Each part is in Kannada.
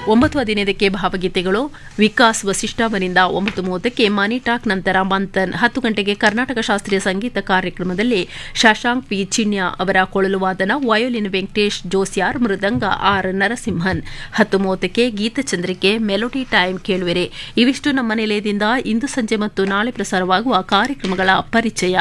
9:15ಕ್ಕೆ ಭಾವಗೀತೆಗಳು, ವಿಕಾಸ್ ವಸಿಷ್ಠ ಅವರಿಂದ 9:30ಕ್ಕೆ ಮನಿ ಟಾಕ್, ನಂತರ ಮಂಥನ್. 10 ಗಂಟೆಗೆ ಕರ್ನಾಟಕ ಶಾಸ್ತ್ರೀಯ ಸಂಗೀತ ಕಾರ್ಯಕ್ರಮದಲ್ಲಿ ಶಶಾಂಕ್ ಪಿ ಚಿನ್ಯ ಅವರ ಕೊಳಲು ವಾದನ, ವಯೋಲಿನ್ ವೆಂಕಟೇಶ್ ಜೋಸ್ಯಾರ್, ಮೃದಂಗ ಆರ್ ನರಸಿಂಹನ್. 10:30ಕ್ಕೆ ಗೀತಚಂದ್ರಿಕೆ, melody time ಕೇಳುವಿರೆ. ಇವಿಷ್ಟು ನಮ್ಮ ನಿಲಯದಿಂದ ಇಂದು ಸಂಜೆ ಮತ್ತು ನಾಳೆ ಪ್ರಸಾರವಾಗುವ ಕಾರ್ಯಕ್ರಮಗಳ ಪರಿಚಯ.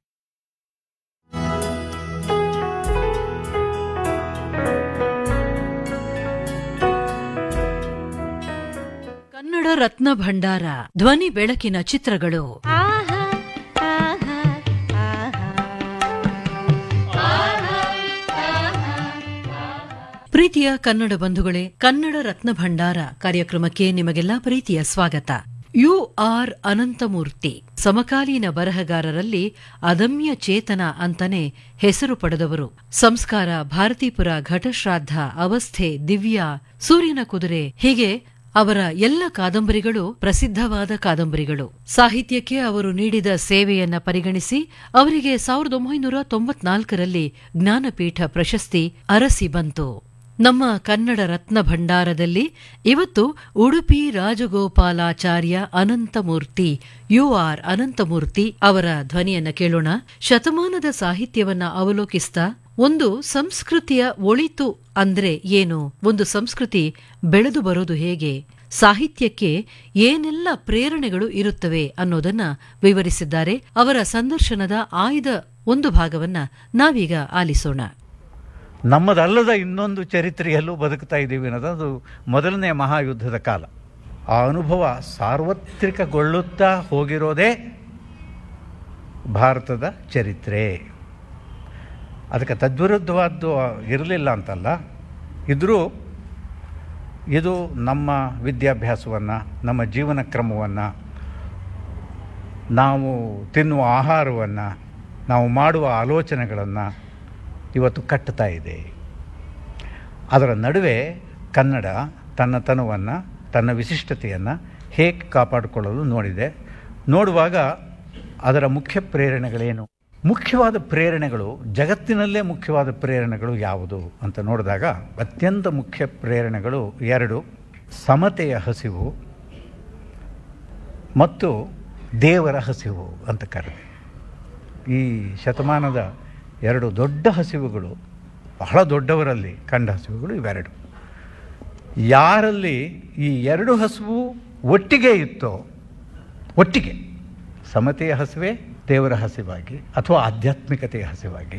ಕನ್ನಡ ರತ್ನ ಭಂಡಾರ, ಧ್ವನಿ ಬೆಳಕಿನ ಚಿತ್ರಗಳು. ಪ್ರೀತಿಯ ಕನ್ನಡ ಬಂಧುಗಳೇ, ಕನ್ನಡ ರತ್ನ ಭಂಡಾರ ಕಾರ್ಯಕ್ರಮಕ್ಕೆ ನಿಮಗೆಲ್ಲ ಪ್ರೀತಿಯ ಸ್ವಾಗತ. ಯು.ಆರ್. ಅನಂತಮೂರ್ತಿ ಸಮಕಾಲೀನ ಬರಹಗಾರರಲ್ಲಿ ಅದಮ್ಯ ಚೇತನ ಅಂತಾನೆ ಹೆಸರು ಪಡೆದವರು. ಸಂಸ್ಕಾರ, ಭಾರತೀಪುರ, ಘಟಶ್ರಾದ್ದ, ಅವಸ್ಥೆ, ದಿವ್ಯ, ಸೂರ್ಯನ ಕುದುರೆ ಹೀಗೆ ಅವರ ಎಲ್ಲ ಕಾದಂಬರಿಗಳು ಪ್ರಸಿದ್ಧವಾದ ಕಾದಂಬರಿಗಳು. ಸಾಹಿತ್ಯಕ್ಕೆ ಅವರು ನೀಡಿದ ಸೇವೆಯನ್ನ ಪರಿಗಣಿಸಿ ಅವರಿಗೆ 1994ರಲ್ಲಿ ಜ್ಞಾನಪೀಠ ಪ್ರಶಸ್ತಿ ಅರಸಿ ಬಂತು. ನಮ್ಮ ಕನ್ನಡ ರತ್ನ ಭಂಡಾರದಲ್ಲಿ ಇವತ್ತು ಉಡುಪಿ ರಾಜಗೋಪಾಲಾಚಾರ್ಯ ಅನಂತಮೂರ್ತಿ, ಯು.ಆರ್. ಅನಂತಮೂರ್ತಿ ಅವರ ಧ್ವನಿಯನ್ನ ಕೇಳೋಣ. ಶತಮಾನದ ಸಾಹಿತ್ಯವನ್ನ ಅವಲೋಕಿಸ್ತಾ ಒಂದು ಸಂಸ್ಕೃತಿಯ ಒಳಿತು ಅಂದ್ರೆ ಏನು, ಒಂದು ಸಂಸ್ಕೃತಿ ಬೆಳೆದು ಬರೋದು ಹೇಗೆ, ಸಾಹಿತ್ಯಕ್ಕೆ ಏನೆಲ್ಲ ಪ್ರೇರಣೆಗಳು ಇರುತ್ತವೆ ಅನ್ನೋದನ್ನ ವಿವರಿಸಿದ್ದಾರೆ. ಅವರ ಸಂದರ್ಶನದ ಆಯ್ದ ಒಂದು ಭಾಗವನ್ನ ನಾವೀಗ ಆಲಿಸೋಣ. ನಮ್ಮದಲ್ಲದ ಇನ್ನೊಂದು ಚರಿತ್ರೆಯಲ್ಲೂ ಬದುಕ್ತಾ ಇದ್ದೀವಿ ಅನ್ನೋದು ಮೊದಲನೇ ಮಹಾಯುದ್ಧದ ಕಾಲ. ಆ ಅನುಭವ ಸಾರ್ವತ್ರಿಕಗೊಳ್ಳುತ್ತಾ ಹೋಗಿರೋದೇ ಭಾರತದ ಚರಿತ್ರೆ. ಅದಕ್ಕೆ ತದ್ವಿರುದ್ಧವಾದ್ದು ಇರಲಿಲ್ಲ ಅಂತಲ್ಲ, ಇದ್ದರೂ ಇದು ನಮ್ಮ ವಿದ್ಯಾಭ್ಯಾಸವನ್ನು, ನಮ್ಮ ಜೀವನ ಕ್ರಮವನ್ನು, ನಾವು ತಿನ್ನುವ ಆಹಾರವನ್ನು, ನಾವು ಮಾಡುವ ಆಲೋಚನೆಗಳನ್ನು ಇವತ್ತು ಕಟ್ಟುತ್ತಾ ಇದೆ. ಅದರ ನಡುವೆ ಕನ್ನಡ ತನ್ನ ತನವನ್ನು, ತನ್ನ ವಿಶಿಷ್ಟತೆಯನ್ನು ಹೇಗೆ ಕಾಪಾಡಿಕೊಳ್ಳಲು ನೋಡುವಾಗ ಅದರ ಮುಖ್ಯ ಪ್ರೇರಣೆಗಳೇನು, ಮುಖ್ಯವಾದ ಪ್ರೇರಣೆಗಳು, ಜಗತ್ತಿನಲ್ಲೇ ಮುಖ್ಯವಾದ ಪ್ರೇರಣೆಗಳು ಯಾವುದು ಅಂತ ನೋಡಿದಾಗ ಅತ್ಯಂತ ಮುಖ್ಯ ಪ್ರೇರಣೆಗಳು ಎರಡು: ಸಮತೆಯ ಹಸಿವು ಮತ್ತು ದೇವರ ಹಸಿವು ಅಂತ ಕರೆದೆ. ಈ ಶತಮಾನದ ಎರಡು ದೊಡ್ಡ ಹಸಿವುಗಳು, ಬಹಳ ದೊಡ್ಡವರಲ್ಲಿ ಕಂಡ ಹಸಿವುಗಳು ಇವೆರಡು. ಯಾರಲ್ಲಿ ಈ ಎರಡು ಹಸಿವು ಒಟ್ಟಿಗೆ ಇತ್ತೋ, ಒಟ್ಟಿಗೆ ಸಮತೆಯ ಹಸಿವೆ ದೇವರ ಹಸಿವಾಗಿ ಅಥವಾ ಆಧ್ಯಾತ್ಮಿಕತೆಯ ಹಸಿವಾಗಿ,